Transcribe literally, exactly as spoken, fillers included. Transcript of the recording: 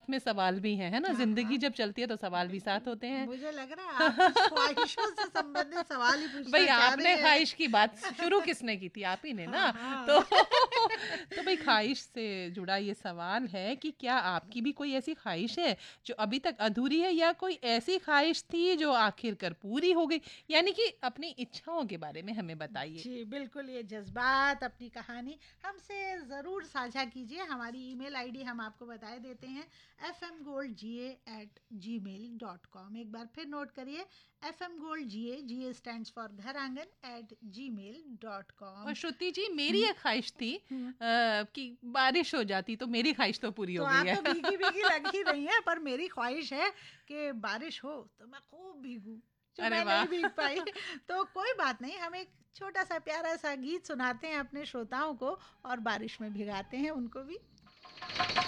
साथ में सवाल भी है है ना, हाँ, जिंदगी हाँ। जब चलती है तो सवाल भी साथ होते हैं। मुझे लग रहा है आप कुछ ख्वाहिशों से संबंधित सवाल ही पूछना भाई चाह आपने रहे हैं। ख्वाहिश की बात शुरू किसने की थी, आप ही ने ना। हाँ, तो हाँ। तो भाई ख्वाहिश से जुड़ा ये सवाल है कि क्या आपकी भी कोई ऐसी ख्वाहिश है जो अभी तक अधूरी है, या कोई ऐसी ख्वाहिश थी जो आखिरकार पूरी हो गई, यानी कि अपनी इच्छाओं के बारे में हमें बताइए। जी बिल्कुल, ये जज्बात, अपनी कहानी हमसे ज़रूर साझा कीजिए। हमारी ईमेल आईडी हम आपको बता देते हैं, एफ एम गोल्ड जी ए एट जी मेल डॉट कॉम। एक बार फिर नोट करिए, F M gold ji A, ji A stand for घर आंगन, एट जी मेल डॉट और कॉम। श्रुति जी, मेरी एक ख्वाहिश थी आ, कि बारिश हो जाती तो मेरी ख्वाहिश तो पूरी तो हो गई आप है। तो भीगी भीगी लग ही रही हैं, पर मेरी ख्वाहिश है कि बारिश हो तो मैं खूब भीगूं, जो अरे मैं वाह। नहीं भीग पाई। तो कोई बात नहीं, हम एक छोटा सा प्यारा सा गीत सुनाते हैं अपने श्रोताओं को, और बारिश में भिगाते हैं उनको भी।